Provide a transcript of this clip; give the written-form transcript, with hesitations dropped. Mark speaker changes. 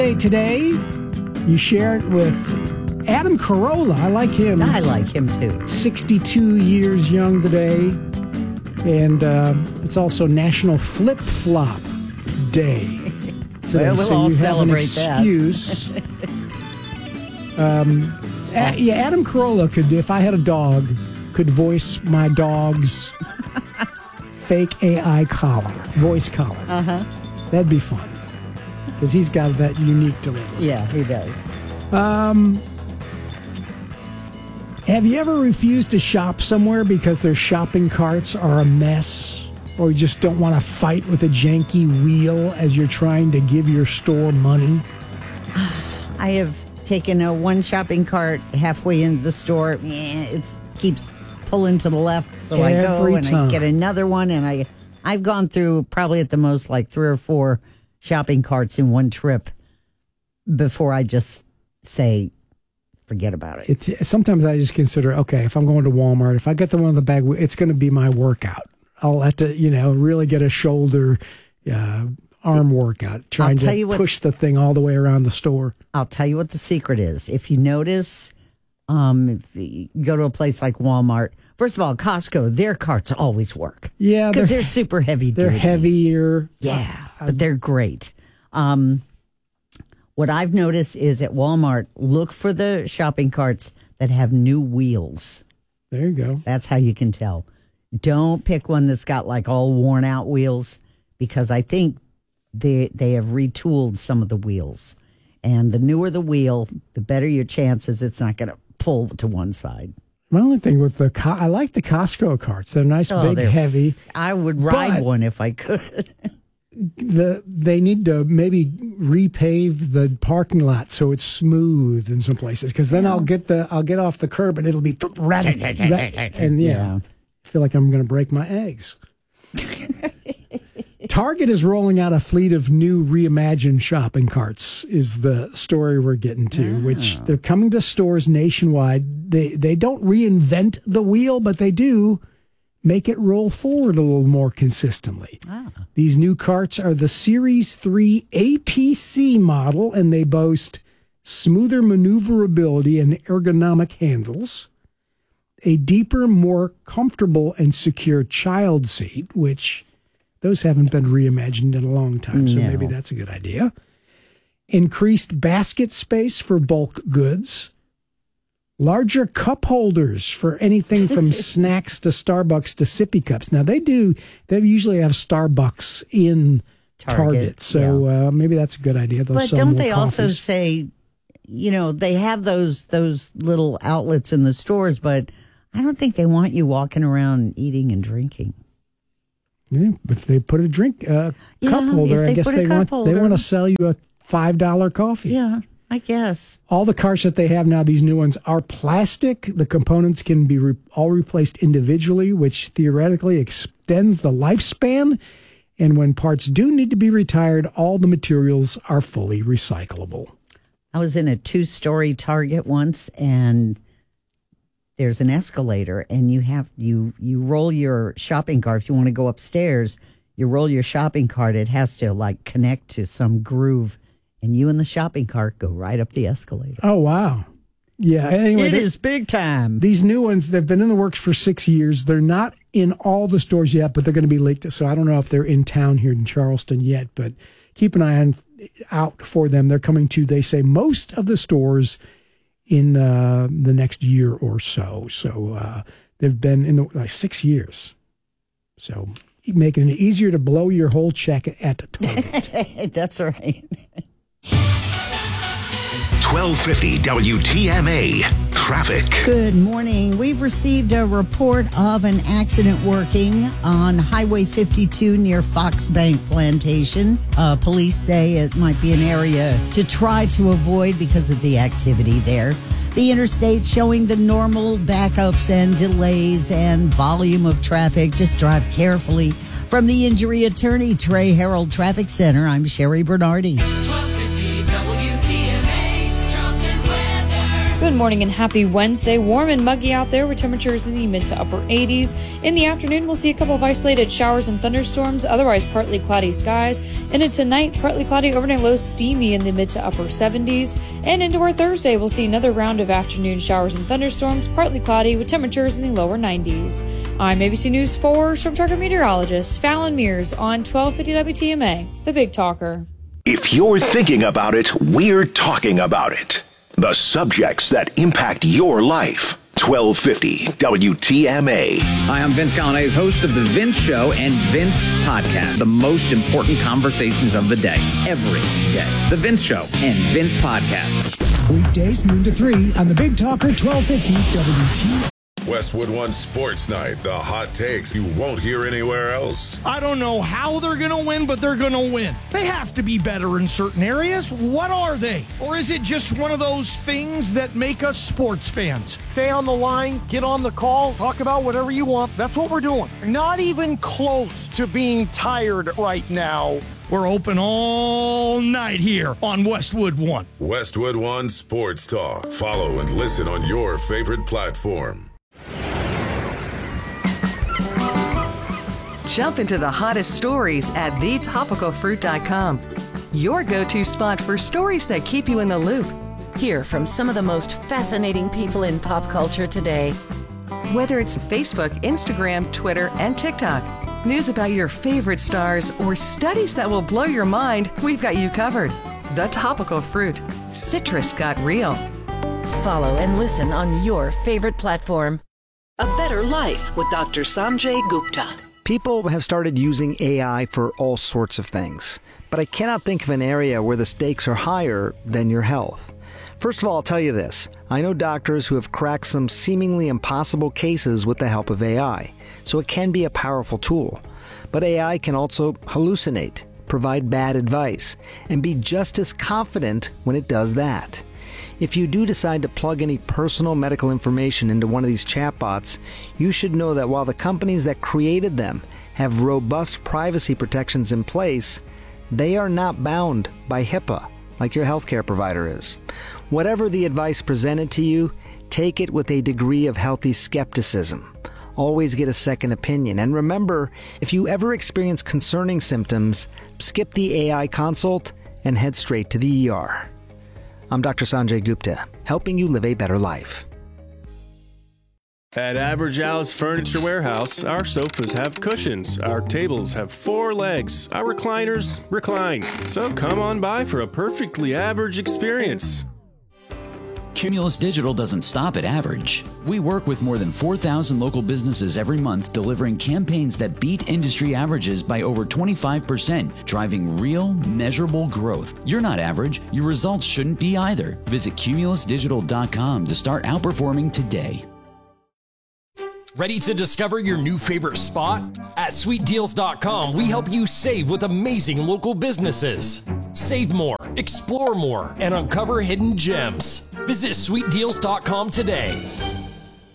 Speaker 1: Today, you share it with Adam Carolla. I like him.
Speaker 2: I like him too.
Speaker 1: 62 years young today. And it's also National Flip Flop Day. Today.
Speaker 2: Well, we'll
Speaker 1: so
Speaker 2: all
Speaker 1: you
Speaker 2: celebrate
Speaker 1: have an excuse. Adam Carolla could, if I had a dog, could voice my dog's fake AI collar, voice collar.
Speaker 2: Uh-huh.
Speaker 1: That'd be fun. Because he's got that unique delivery.
Speaker 2: Yeah, he does.
Speaker 1: Have you ever refused to shop somewhere because their shopping carts are a mess? Or you just don't want to fight with a janky wheel as you're trying to give your store money?
Speaker 2: I have taken one shopping cart halfway into the store. It keeps pulling to the left, so I go and I get another one. And I've gone through probably at the most like 3 or 4 shopping carts in one trip before I just say, forget about it.
Speaker 1: Sometimes I just consider, okay, if I'm going to Walmart, if I get the one in the bag, it's going to be my workout. I'll have to, really get a shoulder, arm workout, trying to push the thing all the way around the store.
Speaker 2: I'll tell you what the secret is. If you notice, if you go to a place like Walmart, first of all, Costco, their carts always work.
Speaker 1: Yeah.
Speaker 2: Because they're super heavy duty.
Speaker 1: They're heavier.
Speaker 2: Yeah, but they're great. What I've noticed is at Walmart, look for the shopping carts that have new wheels.
Speaker 1: There you go.
Speaker 2: That's how you can tell. Don't pick one that's got like all worn out wheels, because I think they have retooled some of the wheels. And the newer the wheel, the better your chances it's not going to pull to one side.
Speaker 1: My only thing with I like the Costco carts. They're nice, big, heavy.
Speaker 2: I would ride one if I could.
Speaker 1: They need to maybe repave the parking lot so it's smooth in some places, because then I'll get off the curb and it'll be and I feel like I'm going to break my eggs. Target is rolling out a fleet of new reimagined shopping carts is the story we're getting to, which they're coming to stores nationwide. They don't reinvent the wheel, but they do make it roll forward a little more consistently. These new carts are the Series 3 APC model, and they boast smoother maneuverability and ergonomic handles, a deeper, more comfortable and secure child seat, which those haven't been reimagined in a long time, so maybe that's a good idea. Increased basket space for bulk goods. Larger cup holders for anything from snacks to Starbucks to sippy cups. Now, they usually have Starbucks in Target, so maybe that's a good idea.
Speaker 2: But don't they also say, they have those little outlets in the stores, but I don't think they want you walking around eating and drinking.
Speaker 1: Yeah, if they put a cup holder, I guess they want to sell you a $5 coffee.
Speaker 2: Yeah, I guess.
Speaker 1: All the carts that they have now, these new ones, are plastic. The components can be all replaced individually, which theoretically extends the lifespan. And when parts do need to be retired, all the materials are fully recyclable.
Speaker 2: I was in a 2-story Target once, and there's an escalator, and you roll your shopping cart. If you want to go upstairs, you roll your shopping cart. It has to connect to some groove, and you and the shopping cart go right up the escalator.
Speaker 1: Oh, wow. Yeah. Anyway,
Speaker 2: it is big time.
Speaker 1: These new ones, they've been in the works for 6 years. They're not in all the stores yet, but they're going to be leaked. So I don't know if they're in town here in Charleston yet, but keep an eye out for them. They're coming to, they say, most of the stores in the next year or so. So they've been in 6 years. So making it easier to blow your whole check at Target.
Speaker 2: That's right.
Speaker 3: 1250 WTMA Traffic.
Speaker 2: Good morning. We've received a report of an accident working on Highway 52 near Fox Bank Plantation. Police say it might be an area to try to avoid because of the activity there. The interstate showing the normal backups and delays and volume of traffic. Just drive carefully. From the injury attorney, Trey Herald Traffic Center, I'm Sherry Bernardi.
Speaker 4: Good morning and happy Wednesday. Warm and muggy out there with temperatures in the mid to upper 80s. In the afternoon, we'll see a couple of isolated showers and thunderstorms, otherwise partly cloudy skies. And into tonight, partly cloudy, overnight lows steamy in the mid to upper 70s. And into our Thursday, we'll see another round of afternoon showers and thunderstorms, partly cloudy with temperatures in the lower 90s. I'm ABC News 4 Storm Tracker meteorologist Fallon Mears on 1250 WTMA, the Big Talker.
Speaker 3: If you're thinking about it, we're talking about it. The subjects that impact your life. 1250 WTMA.
Speaker 5: Hi, I'm Vince Colonnese, host of The Vince Show and Vince Podcast. The most important conversations of the day, every day. The Vince Show and Vince Podcast.
Speaker 1: Weekdays noon to 3 on the Big Talker 1250 WTMA.
Speaker 6: Westwood One Sports Night, the hot takes you won't hear anywhere else.
Speaker 7: I don't know how they're going to win, but they're going to win. They have to be better in certain areas. What are they? Or is it just one of those things that make us sports fans? Stay on the line, get on the call, talk about whatever you want. That's what we're doing. Not even close to being tired right now. We're open all night here on Westwood One.
Speaker 6: Westwood One Sports Talk. Follow and listen on your favorite platform.
Speaker 8: Jump into the hottest stories at thetopicalfruit.com. Your go-to spot for stories that keep you in the loop.
Speaker 9: Hear from some of the most fascinating people in pop culture today.
Speaker 8: Whether it's Facebook, Instagram, Twitter, and TikTok, news about your favorite stars, or studies that will blow your mind, we've got you covered. The Topical Fruit. Citrus got real.
Speaker 9: Follow and listen on your favorite platform.
Speaker 10: A Better Life with Dr. Sanjay Gupta.
Speaker 11: People have started using AI for all sorts of things, but I cannot think of an area where the stakes are higher than your health. First of all, I'll tell you this. I know doctors who have cracked some seemingly impossible cases with the help of AI, so it can be a powerful tool. But AI can also hallucinate, provide bad advice, and be just as confident when it does that. If you do decide to plug any personal medical information into one of these chatbots, you should know that while the companies that created them have robust privacy protections in place, they are not bound by HIPAA like your healthcare provider is. Whatever the advice presented to you, take it with a degree of healthy skepticism. Always get a second opinion. And remember, if you ever experience concerning symptoms, skip the AI consult and head straight to the ER. I'm Dr. Sanjay Gupta, helping you live a better life.
Speaker 12: At Average Al's Furniture Warehouse, our sofas have cushions, our tables have 4 legs, our recliners recline. So come on by for a perfectly average experience.
Speaker 13: Cumulus Digital doesn't stop at average. We work with more than 4,000 local businesses every month, delivering campaigns that beat industry averages by over 25%, driving real, measurable growth. You're not average. Your results shouldn't be either. Visit cumulusdigital.com to start outperforming today.
Speaker 14: Ready to discover your new favorite spot? At sweetdeals.com, we help you save with amazing local businesses. Save more, explore more, and uncover hidden gems. Visit sweetdeals.com today.